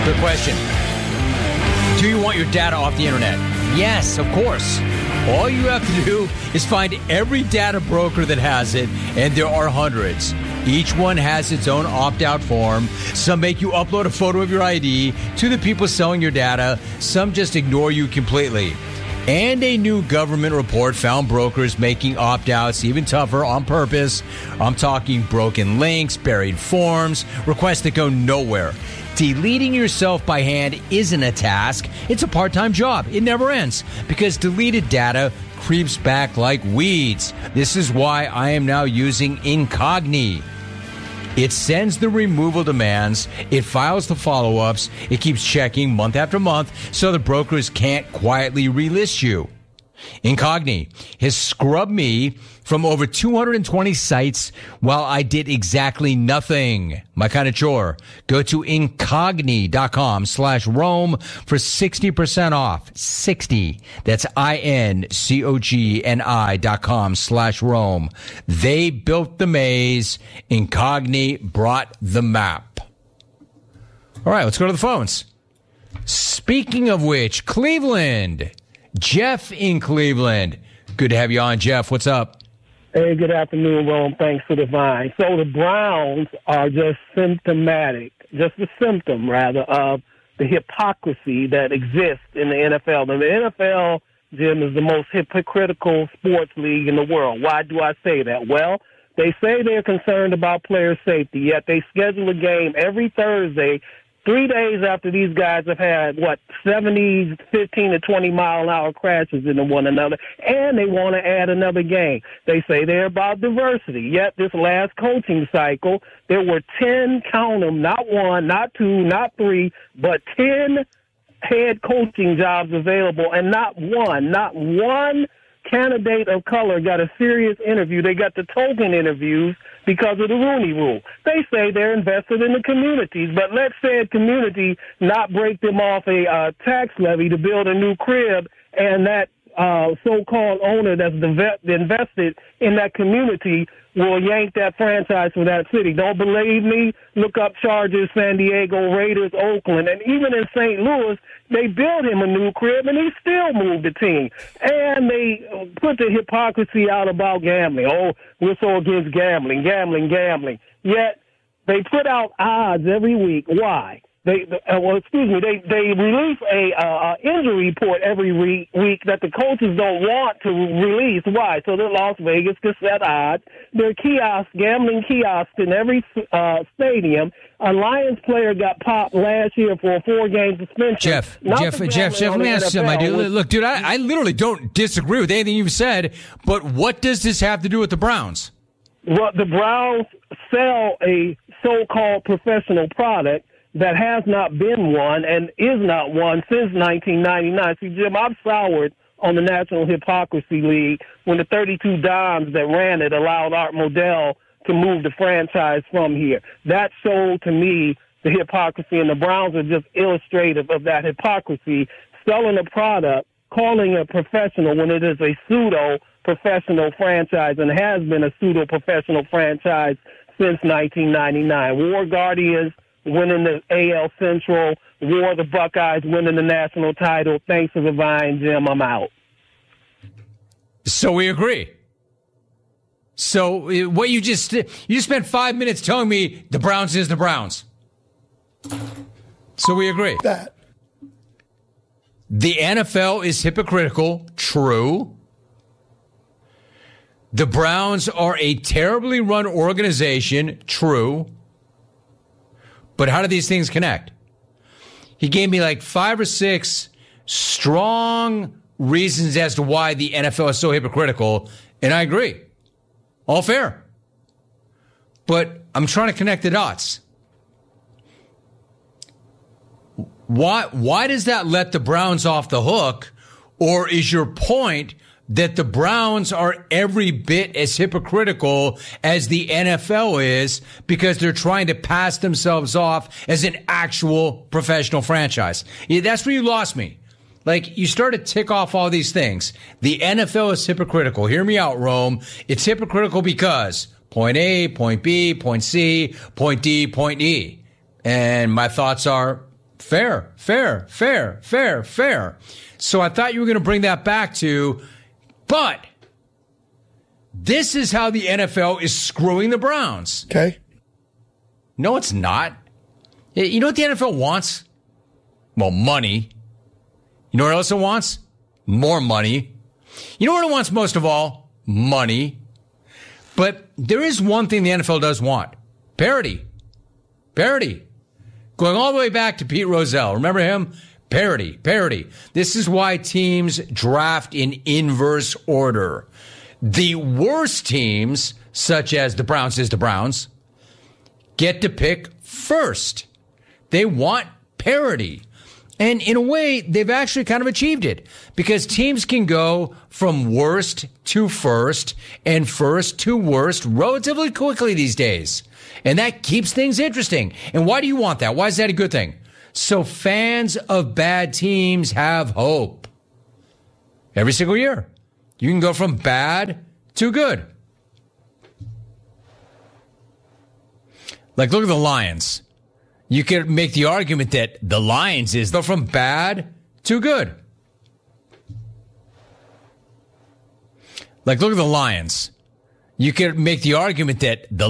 Good question. Do you want your data off the internet? Yes, of course. All you have to do is find every data broker that has it, and there are hundreds. Each one has its own opt-out form. Some make you upload a photo of your ID to the people selling your data. Some just ignore you completely. And a new government report found brokers making opt-outs even tougher on purpose. I'm talking broken links, buried forms, requests that go nowhere. Deleting yourself by hand isn't a task. It's a part-time job. It never ends because deleted data creeps back like weeds. This is why I am now using Incogni. It sends the removal demands, it files the follow-ups, it keeps checking month after month so the brokers can't quietly relist you. Incogni has scrubbed me from over 220 sites while I did exactly nothing. My kind of chore. Go to Incogni.com/Rome for 60% off. 60. That's INCOGNI.com/Rome. They built the maze. Incogni brought the map. All right, let's go to the phones. Speaking of which, Cleveland. Jeff in Cleveland. Good to have you on, Jeff. What's up? Hey, good afternoon, Rome. Thanks for the vine. So the Browns are just symptomatic, just a symptom, rather, of the hypocrisy that exists in the NFL. And the NFL, Jim, is the most hypocritical sports league in the world. Why do I say that? Well, they say they're concerned about player safety, yet they schedule a game every Thursday 3 days after these guys have had, 70, 15 to 20 mile an hour crashes into one another, and they want to add another game. They say they're about diversity. Yet this last coaching cycle, there were 10, count them, not 1, not 2, not 3, but 10 head coaching jobs available, and not one candidate of color got a serious interview. They got the token interviews because of the Rooney Rule. They say they're invested in the communities, but let said community not break them off a tax levy to build a new crib, and that so-called owner that's invested in that community will yank that franchise from that city. Don't believe me? Look up Chargers, San Diego, Raiders, Oakland, and even in St. Louis, they built him a new crib, and he still moved the team. And they put the hypocrisy out about gambling. Oh, we're so against gambling. Yet they put out odds every week. Why? They release a injury report every week that the coaches don't want to release. Why? So that Las Vegas can set odds. There are gambling kiosks in every stadium. A Lions player got popped last year for a 4-game suspension. Jeff, let me ask you something, dude. Look, dude, I literally don't disagree with anything you've said, but what does this have to do with the Browns? Well, the Browns sell a so-called professional product that has not been one and is not one since 1999. See, Jim, I've soured on the National Hypocrisy League when the 32 Dimes that ran it allowed Art Modell to move the franchise from here. That showed to me the hypocrisy, and the Browns are just illustrative of that hypocrisy, selling a product, calling it professional when it is a pseudo-professional franchise and has been a pseudo-professional franchise since 1999. War Guardians winning the AL Central, the Buckeyes winning the national title. Thanks for the vine, Jim. I'm out. So we agree. So what you spent 5 minutes telling me the Browns is the Browns. So we agree. That. The NFL is hypocritical. True. The Browns are a terribly run organization. True. But how do these things connect? He gave me like 5 or 6 strong reasons as to why the NFL is so hypocritical, and I agree. All fair. But I'm trying to connect the dots. Why does that let the Browns off the hook? Or is your point that the Browns are every bit as hypocritical as the NFL is because they're trying to pass themselves off as an actual professional franchise? Yeah, that's where you lost me. Like, you start to tick off all these things. The NFL is hypocritical. Hear me out, Rome. It's hypocritical because point A, point B, point C, point D, point E. And my thoughts are, Fair. So I thought you were going to bring that back to, but this is how the NFL is screwing the Browns. Okay. No, it's not. You know what the NFL wants? Well, money. You know what else it wants? More money. You know what it wants most of all? Money. But there is one thing the NFL does want. Parity. Going all the way back to Pete Rozelle. Remember him? Parity. This is why teams draft in inverse order. The worst teams, such as the Browns, get to pick first. They want parity. And in a way, they've actually kind of achieved it because teams can go from worst to first and first to worst relatively quickly these days. And that keeps things interesting. And why do you want that? Why is that a good thing? So fans of bad teams have hope. Every single year, you can go from bad to good. Like, look at the Lions. You could make the argument that the Lions go from bad to good. Like, look at the Lions. You could make the argument that the